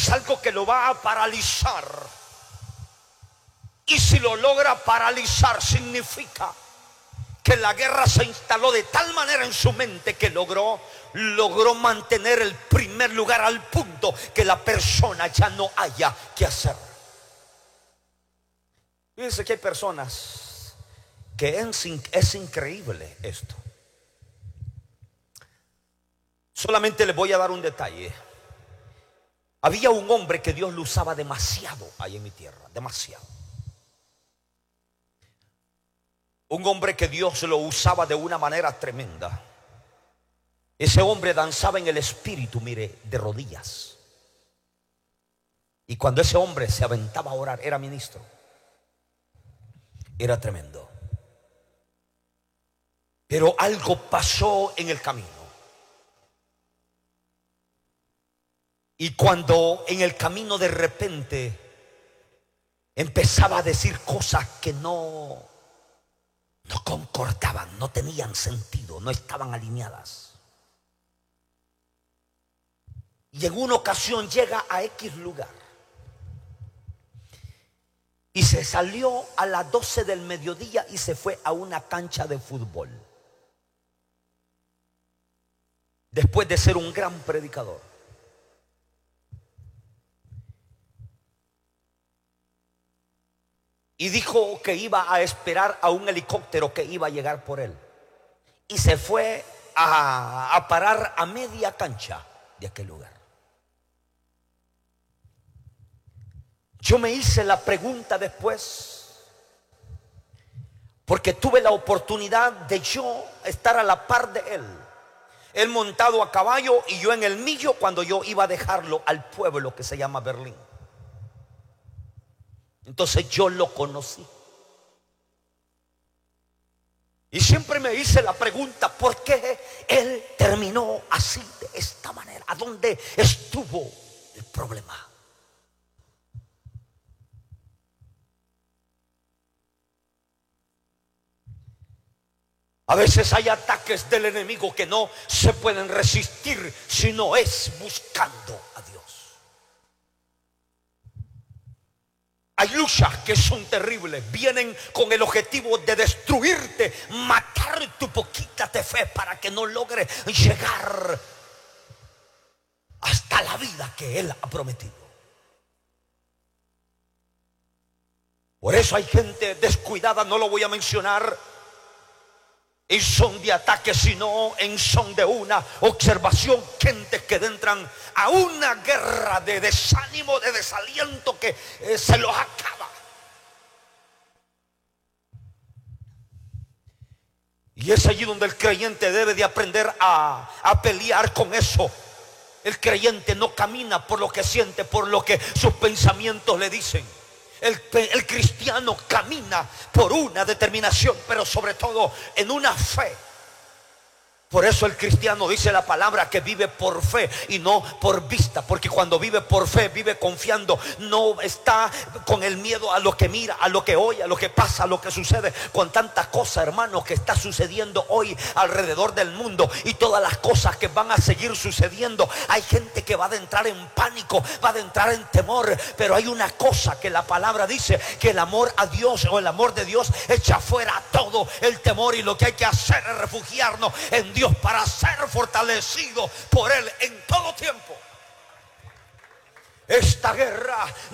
es algo que lo va a paralizar. Y si lo logra paralizar, significa que la guerra se instaló de tal manera en su mente que logró mantener el primer lugar, al punto que la persona ya no haya que hacer. Fíjense que hay personas que es increíble esto. Solamente les voy a dar un detalle. Había un hombre que Dios lo usaba demasiado ahí en mi tierra, demasiado. Un hombre que Dios lo usaba de una manera tremenda. Ese hombre danzaba en el espíritu, mire, de rodillas. Y cuando ese hombre se aventaba a orar, era ministro. Era tremendo. Pero algo pasó en el camino. Y cuando en el camino de repente empezaba a decir cosas que no concordaban, no tenían sentido, no estaban alineadas. Y en una ocasión llega a X lugar y se salió a las 12 del mediodía y se fue a una cancha de fútbol, después de ser un gran predicador. Y dijo que iba a esperar a un helicóptero que iba a llegar por él. Y se fue a parar a media cancha de aquel lugar. Yo me hice la pregunta después, porque tuve la oportunidad de yo estar a la par de él. Él montado a caballo y yo en el millo cuando yo iba a dejarlo al pueblo que se llama Berlín. Entonces yo lo conocí. Y siempre me hice la pregunta, ¿por qué él terminó así, de esta manera? ¿A dónde estuvo el problema? A veces hay ataques del enemigo que no se pueden resistir si no es buscando a Dios. Hay luchas que son terribles, vienen con el objetivo de destruirte, matar tu poquita de fe para que no logre llegar hasta la vida que Él ha prometido. Por eso hay gente descuidada, no lo voy a mencionar en son de ataque, sino en son de una observación. Gente que entran a una guerra de desánimo, de desaliento que se los acaba. Y es allí donde el creyente debe de aprender a pelear con eso. El creyente no camina por lo que siente, por lo que sus pensamientos le dicen. El cristiano camina por una determinación, pero sobre todo en una fe. Por eso el cristiano dice la palabra que vive por fe y no por vista, porque cuando vive por fe, vive confiando, no está con el miedo a lo que mira, a lo que oye, a lo que pasa, a lo que sucede, con tantas cosas, hermanos, que está sucediendo hoy alrededor del mundo y todas las cosas que van a seguir sucediendo. Hay gente que va a entrar en pánico, va a entrar en temor, pero hay una cosa que la palabra dice, que el amor a Dios o el amor de Dios echa fuera todo el temor, y lo que hay que hacer es refugiarnos en Dios para ser fortalecido por Él en todo tiempo. Esta guerra